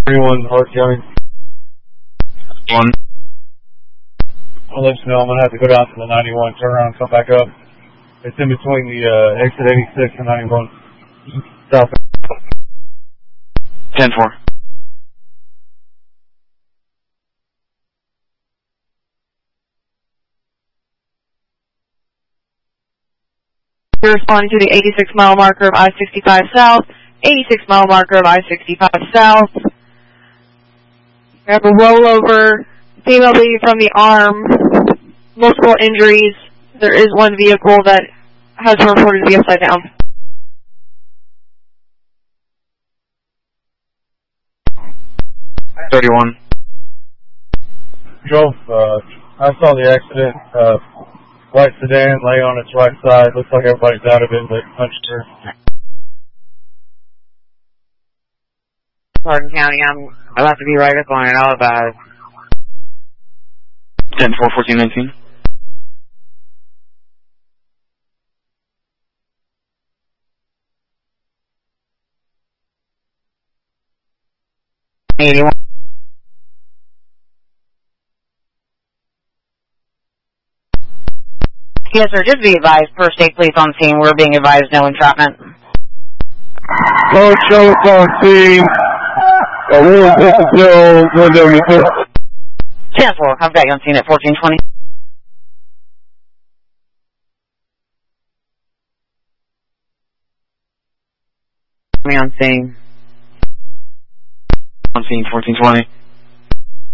31 Hart County. 1. I'll let you know I'm going to have to go down to the 91, turn around and come back up. It's in between the exit 86 and 91 south. 10-4. You're responding to the 86 mile marker of I-65 South, 86 mile marker of I-65 South. We have a rollover, female bleeding from the arm, multiple injuries. There is one vehicle that has been reported to be upside down. $31. Drove, I saw the accident, white sedan lay on its right side. Looks like everybody's out of it, but punched through. Hardin County, I'll have to be right up on it. I'll advise. 10-4, 14-19. $81. Yes, sir. Just be advised. First aid police on scene. We're being advised no entrapment. Coach, show us on scene. We'll until window. 10-4. I've got you on scene at 1420. Me on scene. On scene 1420.